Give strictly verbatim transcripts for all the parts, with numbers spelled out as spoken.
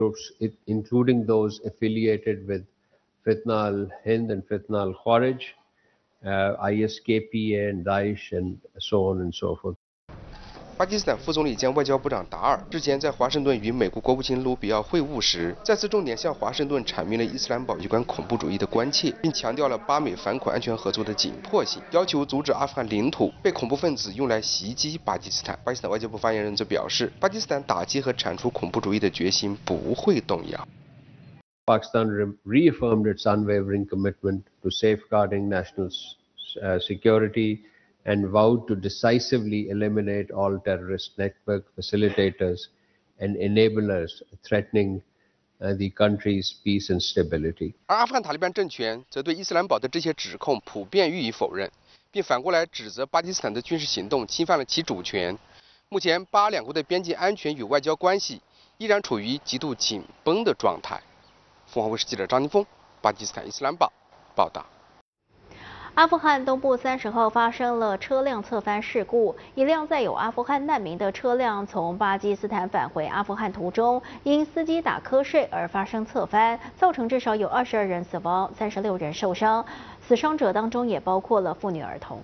groups, including those affiliated with Fitna al-Hind and Fitna al-Kharij, uh, I S K P A and Daesh, and so on and so forth. 巴基斯坦副总理兼外交部长达尔日前在华盛顿与美国国务卿卢比奥会晤时，再次重点向华盛顿阐明了伊斯兰堡有关恐怖主义的关切，并强调了巴美反恐安全合作的紧迫性，要求阻止阿富汗领土被恐怖分子用来袭击巴基斯坦。巴基斯坦外交部发言人则表示，巴基斯坦打击和铲除恐怖主义的决心不会动摇。 Pakistan reaffirmed its unwavering commitment to safeguarding national uh, security and vowed to decisively eliminate all terrorist network facilitators and enablers threatening uh, the country's peace and stability. 而阿富汗塔利班政权则对伊斯兰堡的这些指控普遍予以否认，并反过来指责巴基斯坦的军事行动侵犯了其主权。目前，巴两国的边境安全与外交关系依然处于极度紧绷的状态。凤凰卫视记者张宁峰，巴基斯坦伊斯兰堡报道。 阿富汗东部三十号发生了车辆侧翻事故，一辆载有阿富汗难民的车辆从巴基斯坦返回阿富汗途中，因司机打瞌睡而发生侧翻，造成至少有二十二人死亡，三十六人受伤，死伤者当中也包括了妇女儿童。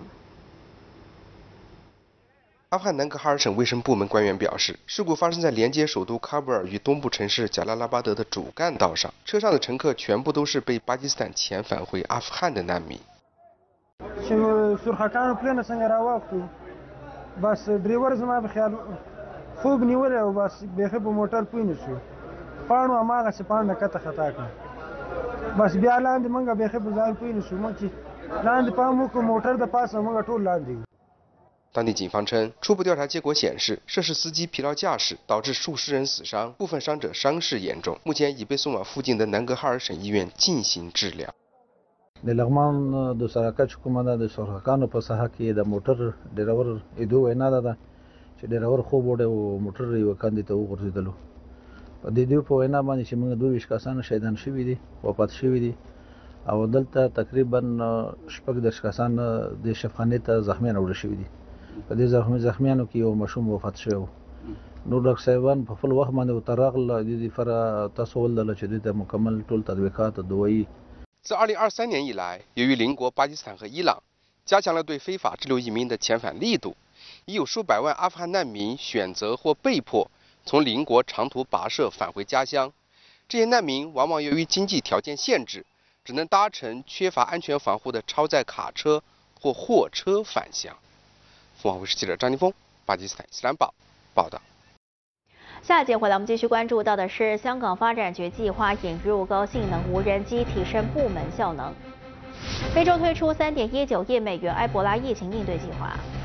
阿富汗南格哈尔省卫生部门官员表示，事故发生在连接首都喀布尔与东部城市贾拉拉巴德的主干道上，车上的乘客全部都是被巴基斯坦遣返回阿富汗的难民。 چې سرخکانو پلینه څنګه راواختو بس ډریور زما په خیال خوب نیولې او بس بیخي په موټر پوه نه شو پاڼو هماغسې پاڼه کته خطا کړه بس بیا لاندې موږ بیخي په ځان پوه نه شو موږ چې لاندې پام وکړو موټر د پاسه موږ ټول لاندې。 当地警方称，初步调查结果显示，涉事司机疲劳驾驶导致数十人死伤，部分伤者伤势严重，目前已被送往附近的南格哈尔省医院进行治疗。 د لغمان د سرکټ کومه ده د سرکانو په ساحه کې د موټر ډرایور ایدو وینا ده چې ډرایور خوب وړی او موټر یو کاندي ته وغورځېدلو په دې دوی په وینا باندې چې موږ دوه ویشت کسان شهیدان شوي دي وفات شوي دي او دلته تقریبا شپږ دېرش کسان د شفاخانې ته زخمیان وړل شوي دي په دې زخمي زخمیانو کې یو ماشوم وفات شوی و نور ډاکټر صاحبان په خپل وخت باندې ورته راغله د دې لپاره تاسو ولدله چې دوی ته مکمل ټول تطبیقات دوایي 自二零二三年以来，由于邻国巴基斯坦和伊朗加强了对非法滞留移民的遣返力度，已有数百万阿富汗难民选择或被迫从邻国长途跋涉返回家乡。这些难民往往由于经济条件限制，只能搭乘缺乏安全防护的超载卡车或货车返乡。凤凰卫视记者张宁峰，巴基斯坦伊斯兰堡报道。 下一节回来，我们继续关注到的是香港发展局计划引入高性能无人机，提升部门效能。非洲推出三点一九亿美元埃博拉疫情应对计划。